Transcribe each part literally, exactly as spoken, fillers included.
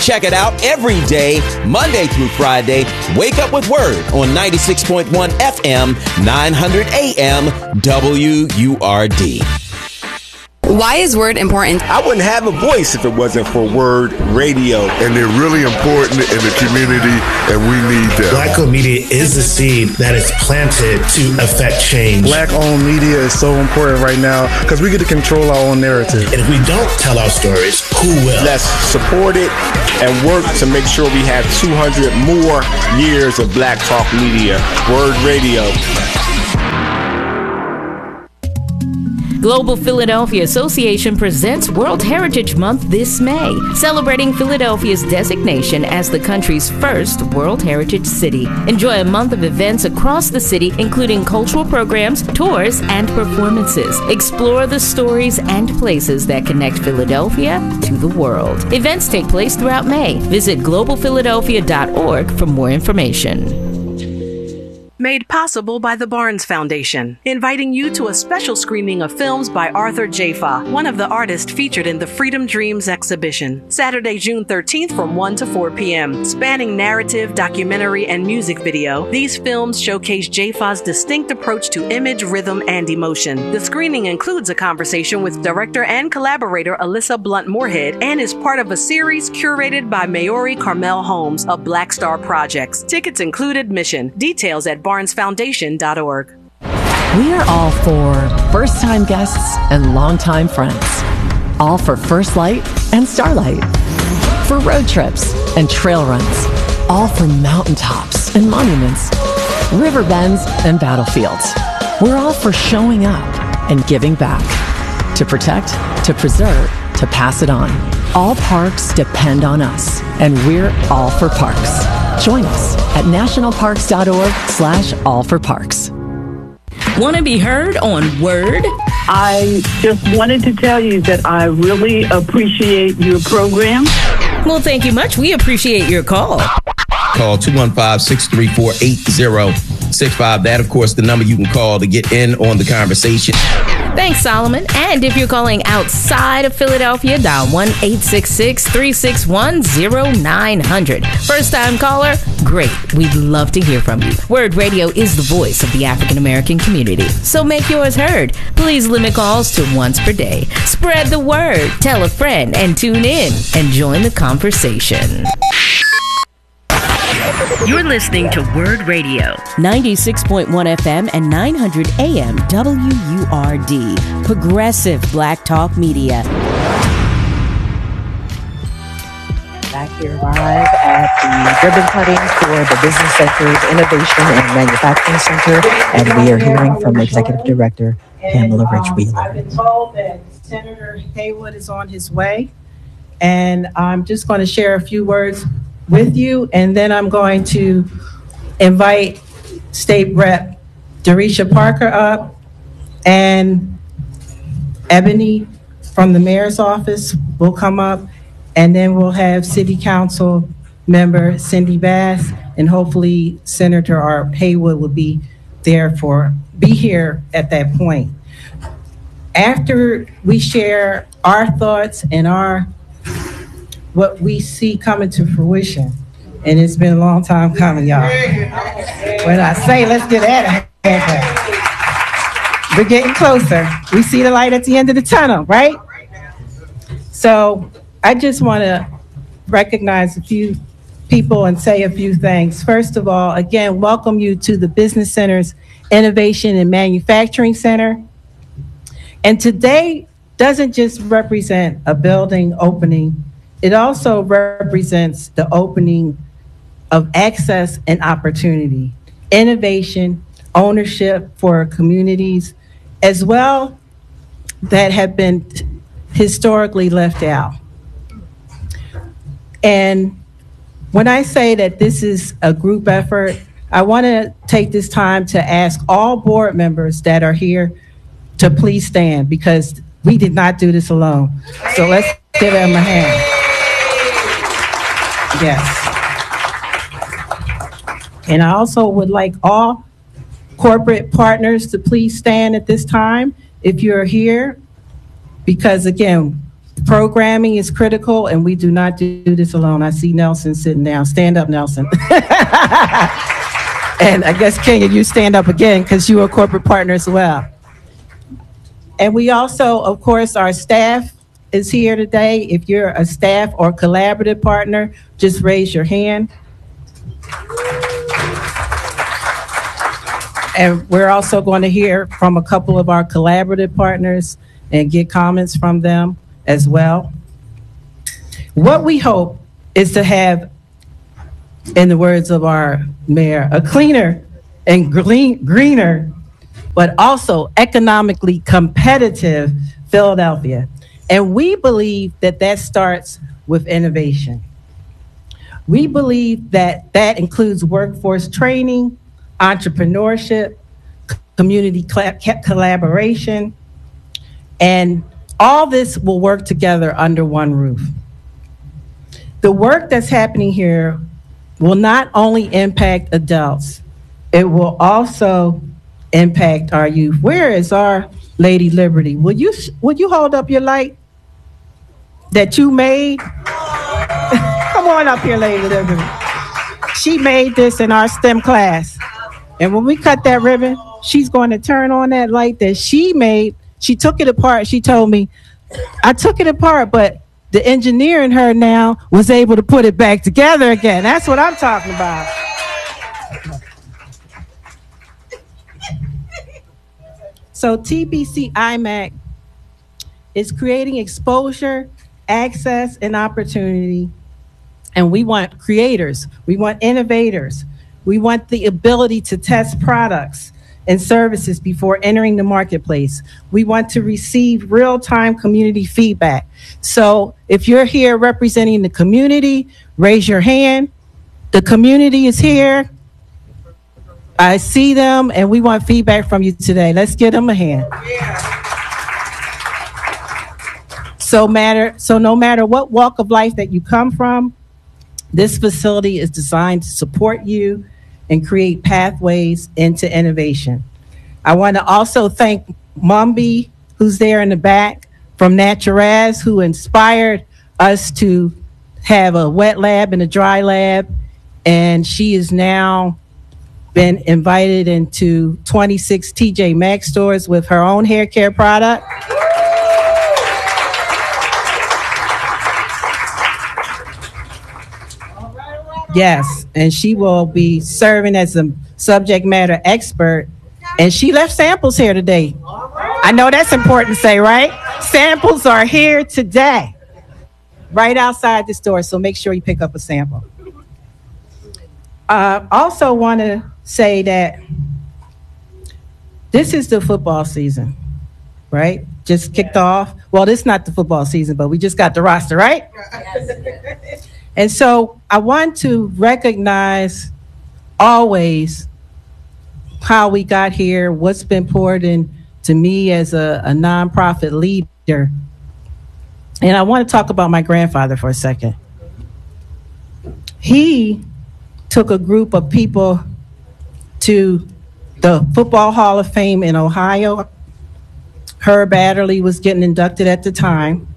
Check it out every day, Monday through Friday. Wake up with Word on ninety-six point one F M, nine hundred A M, W U R D. Why is Word important? I wouldn't have a voice if it wasn't for Word Radio. And they're really important in the community, and we need them. Black-owned media is the seed that is planted to affect change. Black-owned media is so important right now because we get to control our own narrative. And if we don't tell our stories, who will? Let's support it and work to make sure we have two hundred more years of Black Talk Media. Word Radio. Global Philadelphia Association presents World Heritage Month this May, celebrating Philadelphia's designation as the country's first World Heritage City. Enjoy a month of events across the city, including cultural programs, tours, and performances. Explore the stories and places that connect Philadelphia to the world. Events take place throughout May. Visit global philadelphia dot org for more information. Made possible by the Barnes Foundation, inviting you to a special screening of films by Arthur Jafa, one of the artists featured in the Freedom Dreams exhibition. Saturday, June thirteenth from one to four p.m. Spanning narrative, documentary, and music video, these films showcase Jafa's distinct approach to image, rhythm, and emotion. The screening includes a conversation with director and collaborator Alyssa Blunt Moorhead and is part of a series curated by Maori Carmel Holmes of Black Star Projects. Tickets include admission. Details at barnes foundation dot org. We are all for first-time guests and longtime friends. All for First Light and Starlight. For road trips and trail runs. All for mountaintops and monuments. River bends and battlefields. We're all for showing up and giving back. To protect, to preserve, to pass it on. All parks depend on us, and we're all for parks. Join us at nationalparks.org slash all for parks. Want to be heard on Word? I just wanted to tell you that I really appreciate your program. Well, thank you much. We appreciate your call. Call two one five, six three four, eight zero six five. That, of course, the number you can call to get in on the conversation. Thanks, Solomon. And if you're calling outside of Philadelphia, dial one eight six six, three six one, zero nine hundred. First-time caller? Great. We'd love to hear from you. Word Radio is the voice of the African American community, so make yours heard. Please limit calls to once per day. Spread the word, tell a friend, and tune in and join the conversation. You're listening to Word Radio. ninety-six point one F M and nine hundred A M W U R D. Progressive Black Talk Media. Back here live at the ribbon cutting for the Business Center's Innovation and Manufacturing Center. And we are hearing from Executive Director Pamela Rich Wheeler. I've been told that Senator Haywood is on his way. And I'm just going to share a few words with you, and then I'm going to invite State Rep Darisha Parker up, and Ebony from the mayor's office will come up, and then we'll have City Council member Cindy Bass, and hopefully Senator Art Haywood will be there for be here at that point. After we share our thoughts and our what we see coming to fruition, and it's been a long time coming, y'all. When I say let's get at it, we're getting closer. We see the light at the end of the tunnel, right? So I just want to recognize a few people and say a few things. First of all, again, welcome you to the Business Center's Innovation and Manufacturing Center. And today doesn't just represent a building opening, it also represents the opening of access and opportunity, innovation, ownership for communities, as well that have been historically left out. And when I say that this is a group effort, I want to take this time to ask all board members that are here to please stand, because we did not do this alone. So let's give them a hand. Yes. And I also would like all corporate partners to please stand at this time if you're here, because again, Programming is critical, and we do not do this alone. I see Nelson sitting down. Stand up, Nelson. And I guess, Kenya, you stand up again because you are a corporate partner as well. And we also, of course, our staff is here today. If you're a staff or collaborative partner, just raise your hand. And we're also going to hear from a couple of our collaborative partners and get comments from them as well. What we hope is to have, in the words of our mayor, a cleaner and green, greener, but also economically competitive Philadelphia. And we believe that that starts with innovation. We believe that that includes workforce training, entrepreneurship, community collaboration, and all this will work together under one roof. The work that's happening here will not only impact adults, it will also impact our youth. Where is our Lady Liberty? Will you, will you hold up your light that you made? Come on up here, Lady Liberty. She made this in our STEM class. And when we cut that ribbon, she's going to turn on that light that she made. She took it apart. She told me, I took it apart, but the engineer in her now was able to put it back together again. That's what I'm talking about. So T B C I M A C is creating exposure, access, and opportunity. And we want creators. We want innovators. We want the ability to test products and services before entering the marketplace. We want to receive real-time community feedback. So if you're here representing the community, raise your hand. The community is here. I see them, and we want feedback from you today. Let's give them a hand. So matter, so no matter what walk of life that you come from, this facility is designed to support you and create pathways into innovation. I want to also thank Mumby, who's there in the back, from Naturaz, who inspired us to have a wet lab and a dry lab, and she is now been invited into twenty-six T J Maxx stores with her own hair care product. Yes, and she will be serving as a subject matter expert. And she left samples here today. I know that's important to say, right? Samples are here today, right outside the store, so make sure you pick up a sample. I uh, also want to say that this is the football season, right? Just kicked off. Well, this is not the football season, but we just got the roster, right? Yes. And so I want to recognize always how we got here, what's been poured in to me as a, a nonprofit leader. And I want to talk about my grandfather for a second. He took a group of people to the Football Hall of Fame in Ohio. Herb Adderley was getting inducted at the time.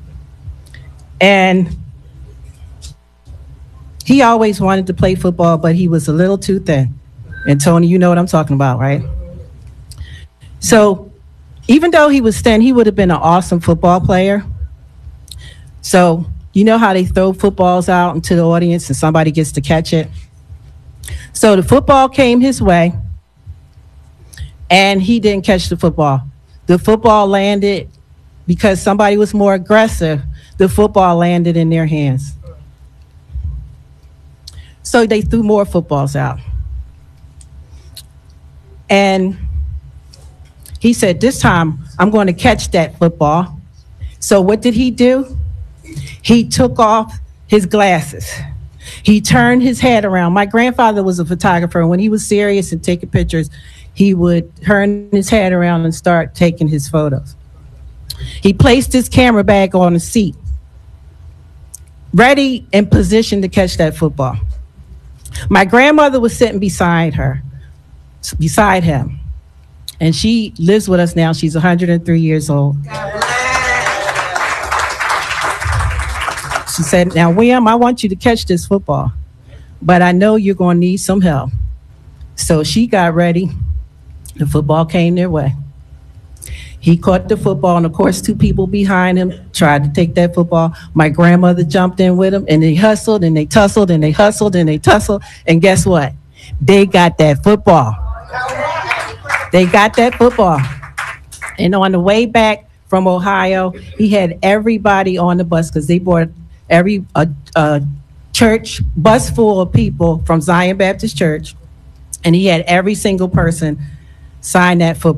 And he always wanted to play football, but he was a little too thin. And Tony, you know what I'm talking about, right? So even though he was thin, he would have been an awesome football player. So you know how they throw footballs out into the audience and somebody gets to catch it? So the football came his way, and he didn't catch the football. The football landed, because somebody was more aggressive, the football landed in their hands. So they threw more footballs out. And he said, this time I'm going to catch that football. So what did he do? He took off his glasses. He turned his head around. My grandfather was a photographer, and when he was serious and taking pictures, he would turn his head around and start taking his photos. He placed his camera bag on the seat, ready and positioned to catch that football. My grandmother was sitting beside her, beside him, and she lives with us now. She's one hundred three years old. She said, now, William, I want you to catch this football, but I know you're going to need some help. So she got ready. The football came their way. He caught the football, and of course, two people behind him tried to take that football. My grandmother jumped in with him, and they hustled, and they tussled, and they hustled, and they tussled. And guess what? They got that football. They got that football. And on the way back from Ohio, he had everybody on the bus because they brought every a, a church bus full of people from Zion Baptist Church, and he had every single person sign that football.